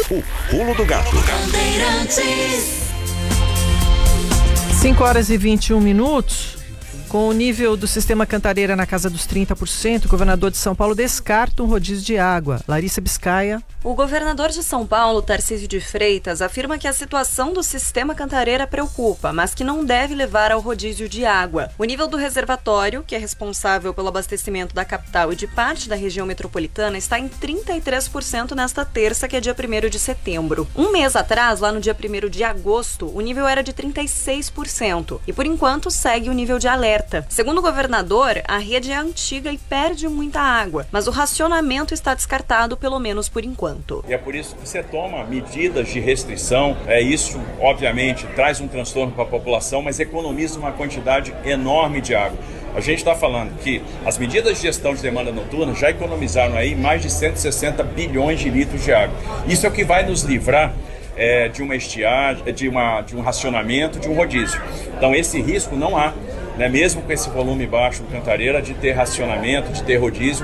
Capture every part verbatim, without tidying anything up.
O Pulo do Gato. cinco horas e vinte e um minutos. Com o nível do sistema Cantareira na casa dos trinta por cento, o governador de São Paulo descarta um rodízio de água. Larissa Biscaia. O governador de São Paulo, Tarcísio de Freitas, afirma que a situação do sistema Cantareira preocupa, mas que não deve levar ao rodízio de água. O nível do reservatório, que é responsável pelo abastecimento da capital e de parte da região metropolitana, está em trinta e três por cento nesta terça, que é dia primeiro de setembro. Um mês atrás, lá no dia primeiro de agosto, o nível era de trinta e seis por cento e, por enquanto, segue o nível de alerta. Segundo o governador, a rede é antiga e perde muita água, mas o racionamento está descartado, pelo menos por enquanto. E é por isso que você toma medidas de restrição. É isso, obviamente, traz um transtorno para a população, mas economiza uma quantidade enorme de água. A gente está falando que as medidas de gestão de demanda noturna já economizaram aí mais de cento e sessenta bilhões de litros de água. Isso é o que vai nos livrar é, de uma estiagem, de, uma, de um racionamento, de um rodízio. Então esse risco não há, né, mesmo com esse volume baixo do Cantareira, de ter racionamento, de ter rodízio.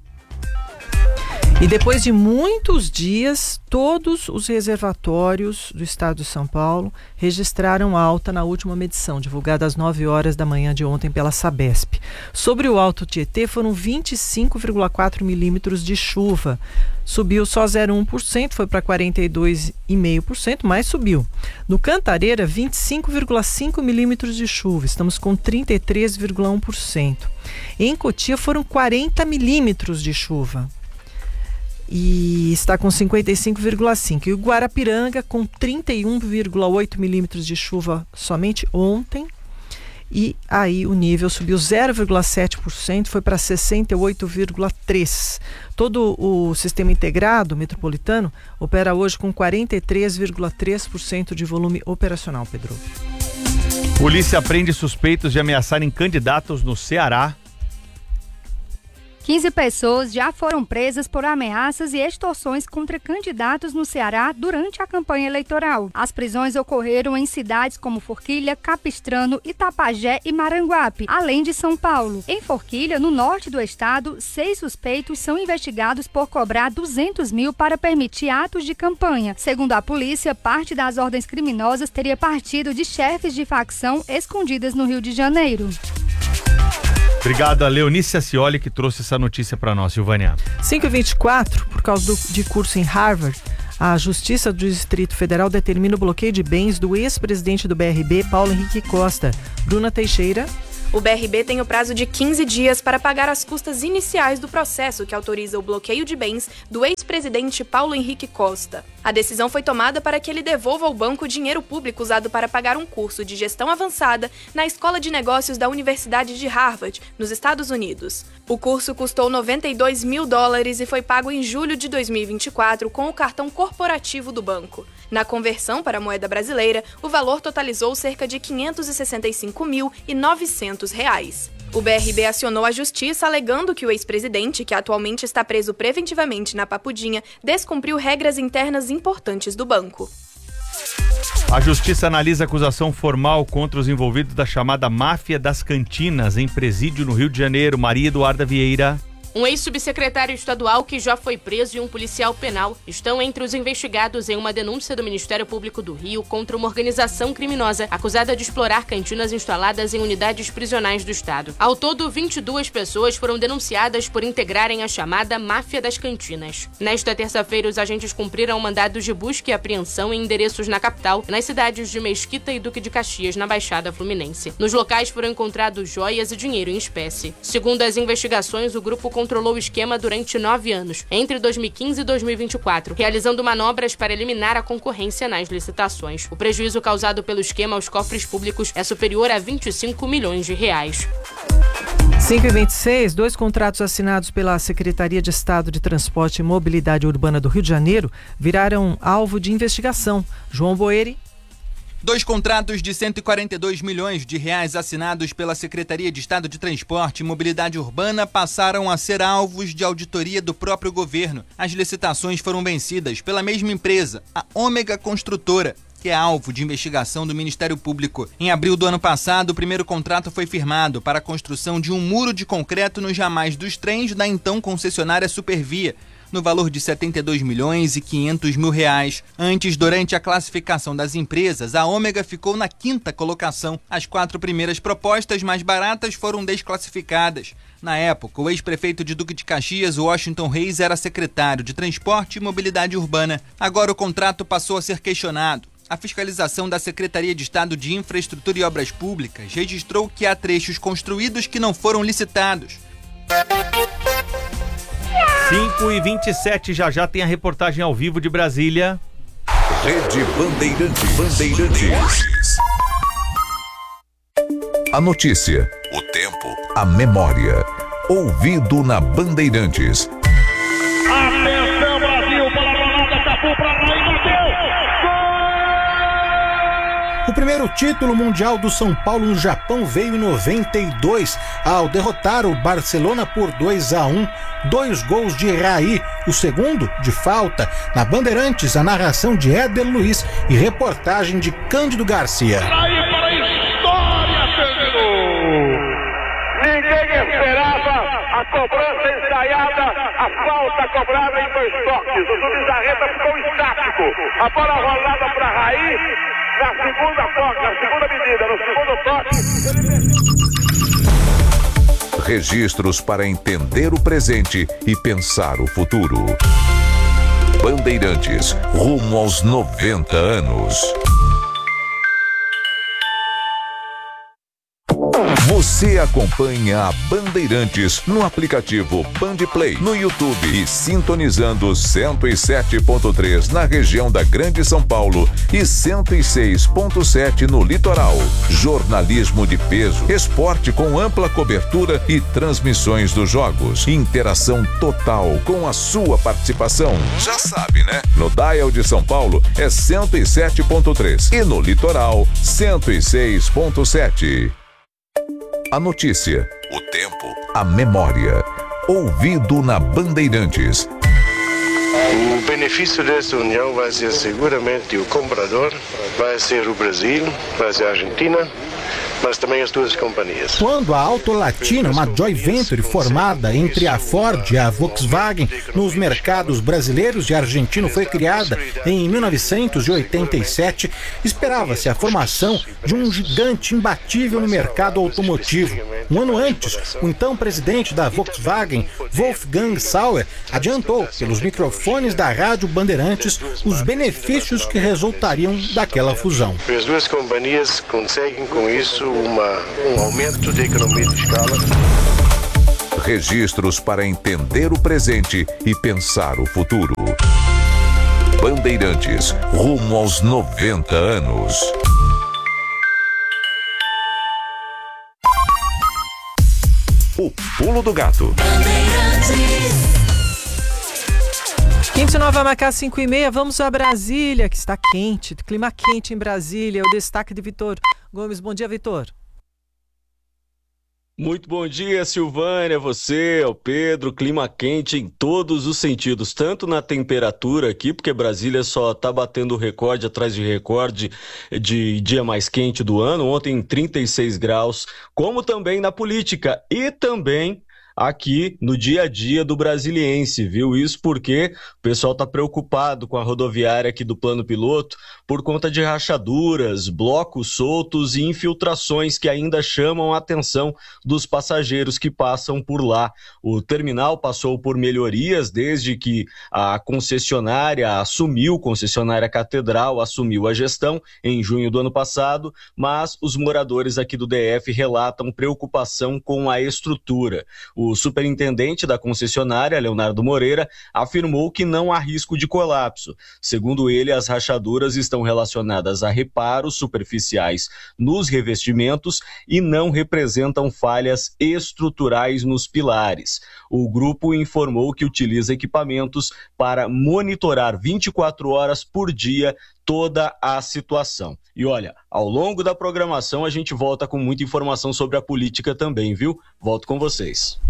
E depois de muitos dias, todos os reservatórios do estado de São Paulo registraram alta na última medição, divulgada às nove horas da manhã de ontem pela Sabesp. Sobre o Alto Tietê, foram vinte e cinco vírgula quatro milímetros de chuva. Subiu só zero vírgula um por cento, foi para quarenta e dois vírgula cinco por cento, mas subiu. No Cantareira, vinte e cinco vírgula cinco milímetros de chuva, estamos com trinta e três vírgula um por cento. Em Cotia foram quarenta milímetros de chuva. E está com cinquenta e cinco vírgula cinco. E o Guarapiranga com trinta e um vírgula oito milímetros de chuva somente ontem. E aí o nível subiu zero vírgula sete por cento, foi para sessenta e oito vírgula três por cento. Todo o sistema integrado metropolitano opera hoje com quarenta e três vírgula três por cento de volume operacional, Pedro. Polícia prende suspeitos de ameaçarem candidatos no Ceará. quinze pessoas já foram presas por ameaças e extorsões contra candidatos no Ceará durante a campanha eleitoral. As prisões ocorreram em cidades como Forquilha, Capistrano, Itapajé e Maranguape, além de São Paulo. Em Forquilha, no norte do estado, seis suspeitos são investigados por cobrar duzentos mil para permitir atos de campanha. Segundo a polícia, parte das ordens criminosas teria partido de chefes de facção escondidas no Rio de Janeiro. Obrigado a Leonice Acioli que trouxe essa notícia para nós, Silvânia. cinco e vinte e quatro, por causa do, de curso em Harvard, a Justiça do Distrito Federal determina o bloqueio de bens do ex-presidente do B R B, Paulo Henrique Costa. Bruna Teixeira. O B R B tem o prazo de quinze dias para pagar as custas iniciais do processo que autoriza o bloqueio de bens do ex-presidente Paulo Henrique Costa. A decisão foi tomada para que ele devolva ao banco o dinheiro público usado para pagar um curso de gestão avançada na Escola de Negócios da Universidade de Harvard, nos Estados Unidos. O curso custou noventa e dois mil dólares e foi pago em julho de dois mil e vinte e quatro com o cartão corporativo do banco. Na conversão para a moeda brasileira, o valor totalizou cerca de quinhentos e sessenta e cinco mil e novecentos reais. O B R B acionou a justiça alegando que o ex-presidente, que atualmente está preso preventivamente na Papudinha, descumpriu regras internas importantes do banco. A justiça analisa a acusação formal contra os envolvidos da chamada máfia das cantinas em presídio no Rio de Janeiro. Maria Eduarda Vieira. Um ex-subsecretário estadual que já foi preso e um policial penal estão entre os investigados em uma denúncia do Ministério Público do Rio contra uma organização criminosa acusada de explorar cantinas instaladas em unidades prisionais do estado. Ao todo, vinte e duas pessoas foram denunciadas por integrarem a chamada máfia das cantinas. Nesta terça-feira, os agentes cumpriram mandados de busca e apreensão em endereços na capital, nas cidades de Mesquita e Duque de Caxias, na Baixada Fluminense. Nos locais foram encontrados joias e dinheiro em espécie. Segundo as investigações, o grupo controlou o esquema durante nove anos, entre dois mil e quinze e dois mil e vinte e quatro, realizando manobras para eliminar a concorrência nas licitações. O prejuízo causado pelo esquema aos cofres públicos é superior a vinte e cinco milhões de reais. cinco e vinte e seis, dois contratos assinados pela Secretaria de Estado de Transporte e Mobilidade Urbana do Rio de Janeiro viraram alvo de investigação. João Boeri. Dois contratos de cento e quarenta e dois milhões de reais assinados pela Secretaria de Estado de Transporte e Mobilidade Urbana passaram a ser alvos de auditoria do próprio governo. As licitações foram vencidas pela mesma empresa, a Ômega Construtora, que é alvo de investigação do Ministério Público. Em abril do ano passado, o primeiro contrato foi firmado para a construção de um muro de concreto nos ramais dos trens da então concessionária Supervia. no valor de setenta e dois milhões e quinhentos mil reais. Antes, durante a classificação das empresas, a Ômega ficou na quinta colocação. As quatro primeiras propostas mais baratas foram desclassificadas. Na época, o ex-prefeito de Duque de Caxias, Washington Reis, era secretário de Transporte e Mobilidade Urbana. Agora o contrato passou a ser questionado. A fiscalização da Secretaria de Estado de Infraestrutura e Obras Públicas registrou que há trechos construídos que não foram licitados. cinco e vinte e sete, já já tem a reportagem ao vivo de Brasília. Rede Bandeirantes. Bandeirantes. A notícia, o tempo, a memória. Ouvido na Bandeirantes. Atenção, Brasil, bola rolada, Cafu pra lá e bateu! O primeiro título mundial do São Paulo no Japão veio em noventa e dois, ao derrotar o Barcelona por dois a um, dois gols de Raí, o segundo de falta. Na Bandeirantes, a narração de Éder Luiz e reportagem de Cândido Garcia. Raí para a história, terminou! Ninguém esperava a cobrança ensaiada, a falta cobrada em dois toques. O Subizarreta ficou estático. A bola rolada para Raí. Na segunda toque, na segunda medida, no segundo toque. Registros para entender o presente e pensar o futuro. Bandeirantes, rumo aos noventa anos. Você acompanha a Bandeirantes no aplicativo Bandplay, no YouTube e sintonizando cento e sete ponto três na região da Grande São Paulo e cento e seis ponto sete no litoral. Jornalismo de peso, esporte com ampla cobertura e transmissões dos jogos. Interação total com a sua participação. Já sabe, né? No Dial de São Paulo é cento e sete ponto três e no litoral cento e seis ponto sete. A notícia, o tempo, a memória. Ouvido na Bandeirantes. O benefício dessa união vai ser seguramente o comprador, vai ser o Brasil, vai ser a Argentina, mas também as duas companhias. Quando a Auto Latina, uma joint venture formada entre a Ford e a Volkswagen nos mercados brasileiros e argentino, foi criada em mil novecentos e oitenta e sete, esperava-se a formação de um gigante imbatível no mercado automotivo. Um ano antes, o então presidente da Volkswagen, Wolfgang Sauer, adiantou pelos microfones da Rádio Bandeirantes os benefícios que resultariam daquela fusão. As duas companhias conseguem com isso Uma, um aumento de economia de escala. Registros para entender o presente e pensar o futuro. Bandeirantes, rumo aos noventa anos. O Pulo do Gato. Quente Nova Macá, cinco e meia, vamos a Brasília, que está quente, clima quente em Brasília, o destaque de Vitor Gomes. Bom dia, Vitor. Muito bom dia, Silvânia, você, o Pedro, clima quente em todos os sentidos, tanto na temperatura aqui, porque Brasília só está batendo recorde atrás de recorde de dia mais quente do ano, ontem trinta e seis graus, como também na política e também aqui no dia a dia do brasiliense, viu? Isso porque o pessoal está preocupado com a rodoviária aqui do Plano Piloto por conta de rachaduras, blocos soltos e infiltrações que ainda chamam a atenção dos passageiros que passam por lá. O terminal passou por melhorias desde que a concessionária assumiu, concessionária Catedral assumiu a gestão em junho do ano passado, mas os moradores aqui do D F relatam preocupação com a estrutura. O superintendente da concessionária, Leonardo Moreira, afirmou que não há risco de colapso. Segundo ele, as rachaduras estão relacionadas a reparos superficiais nos revestimentos e não representam falhas estruturais nos pilares. O grupo informou que utiliza equipamentos para monitorar vinte e quatro horas por dia toda a situação. E olha, ao longo da programação a gente volta com muita informação sobre a política também, viu? Volto com vocês.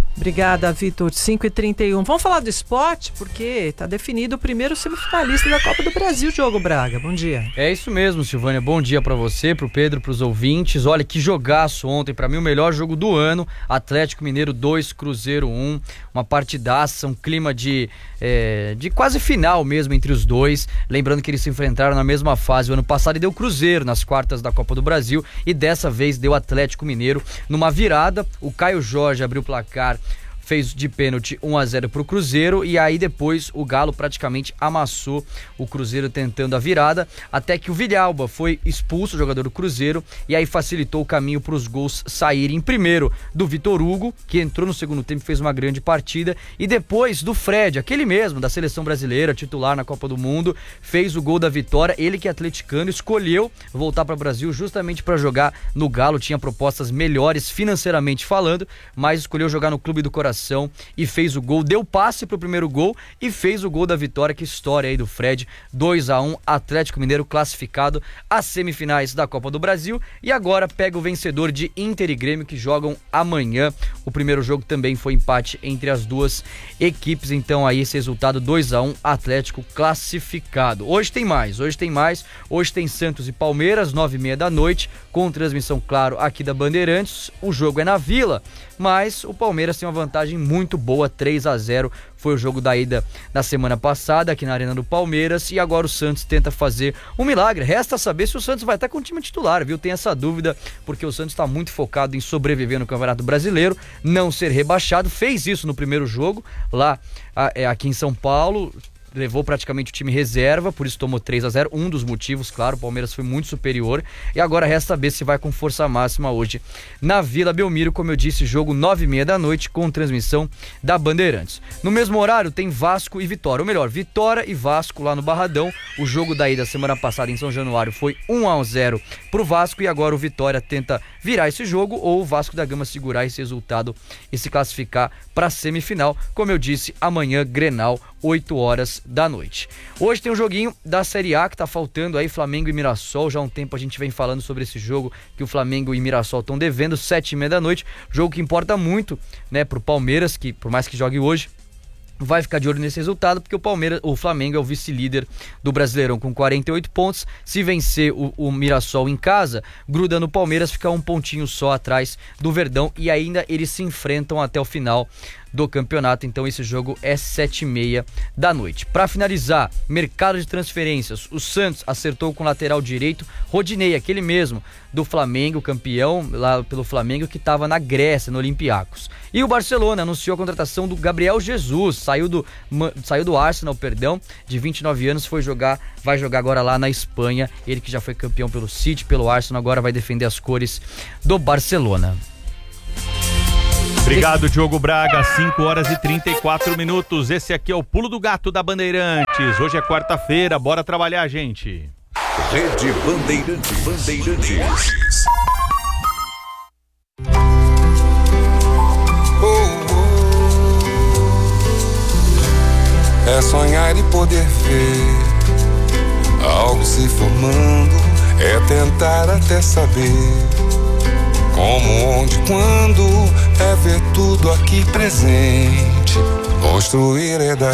Obrigada, Vitor. cinco e trinta e um. Vamos falar do esporte, porque está definido o primeiro semifinalista da Copa do Brasil, Diogo Braga. Bom dia. É isso mesmo, Silvânia. Bom dia para você, para o Pedro, para os ouvintes. Olha, que jogaço ontem. Para mim, o melhor jogo do ano. Atlético Mineiro dois, Cruzeiro um. Uma partidaça, um clima de, é, de quase final mesmo entre os dois. Lembrando que eles se enfrentaram na mesma fase o ano passado e deu Cruzeiro nas quartas da Copa do Brasil. E dessa vez deu Atlético Mineiro numa virada. O Caio Jorge abriu o placar, fez de pênalti um a zero pro Cruzeiro, e aí depois o Galo praticamente amassou o Cruzeiro tentando a virada, até que o Villalba foi expulso, o jogador do Cruzeiro, e aí facilitou o caminho para os gols saírem. Primeiro do Vitor Hugo, que entrou no segundo tempo e fez uma grande partida, e depois do Fred, aquele mesmo da seleção brasileira, titular na Copa do Mundo, fez o gol da vitória. Ele, que é atleticano, escolheu voltar para o Brasil justamente para jogar no Galo, tinha propostas melhores financeiramente falando, mas escolheu jogar no Clube do Coração e fez o gol, deu passe pro primeiro gol e fez o gol da vitória. Que história aí do Fred. Dois a um, Atlético Mineiro classificado às semifinais da Copa do Brasil, e agora pega o vencedor de Inter e Grêmio, que jogam amanhã. O primeiro jogo também foi empate entre as duas equipes, então aí esse resultado dois a um, Atlético classificado. Hoje tem mais, hoje tem mais, hoje tem Santos e Palmeiras, nove e meia da noite, com transmissão, claro, aqui da Bandeirantes. O jogo é na Vila, mas o Palmeiras tem uma vantagem muito boa, três a zero, foi o jogo da ida na semana passada aqui na Arena do Palmeiras, e agora o Santos tenta fazer um milagre. Resta saber se o Santos vai estar com o time titular, viu? Tem essa dúvida, porque o Santos está muito focado em sobreviver no Campeonato Brasileiro, não ser rebaixado. Fez isso no primeiro jogo lá aqui em São Paulo, levou praticamente o time reserva, por isso tomou três a zero, um dos motivos, claro, o Palmeiras foi muito superior, e agora resta saber se vai com força máxima hoje na Vila Belmiro, como eu disse, jogo nove e meia da noite, com transmissão da Bandeirantes. No mesmo horário tem Vasco e Vitória, ou melhor, Vitória e Vasco lá no Barradão. O jogo daí da semana passada em São Januário foi um a zero pro Vasco, e agora o Vitória tenta virar esse jogo, ou o Vasco da Gama segurar esse resultado e se classificar para a semifinal. Como eu disse, amanhã Grenal, oito horas da noite. Hoje tem um joguinho da Série A que tá faltando aí, Flamengo e Mirassol. Já há um tempo a gente vem falando sobre esse jogo, que o Flamengo e Mirassol estão devendo, sete e meia da noite. Jogo que importa muito, né, pro Palmeiras, que por mais que jogue hoje, vai ficar de olho nesse resultado, porque o Palmeiras, o Flamengo é o vice-líder do Brasileirão com quarenta e oito pontos. Se vencer o, o Mirassol em casa, gruda no Palmeiras, fica um pontinho só atrás do Verdão, e ainda eles se enfrentam até o final do campeonato. Então esse jogo é sete e meia da noite. Para finalizar, mercado de transferências, o Santos acertou com o lateral direito Rodinei, aquele mesmo do Flamengo, campeão lá pelo Flamengo, que estava na Grécia, no Olympiacos. E o Barcelona anunciou a contratação do Gabriel Jesus, saiu do, saiu do Arsenal, perdão, de vinte e nove anos, foi jogar, vai jogar agora lá na Espanha. Ele que já foi campeão pelo City, pelo Arsenal, agora vai defender as cores do Barcelona. Obrigado, Diogo Braga. cinco horas e trinta e quatro minutos. Esse aqui é o Pulo do Gato da Bandeirantes. Hoje é quarta-feira, bora trabalhar, gente. Rede Bandeirantes. Bandeirantes. É sonhar e poder ver algo se formando, é tentar até saber como, onde, quando, é ver tudo aqui presente, construir é da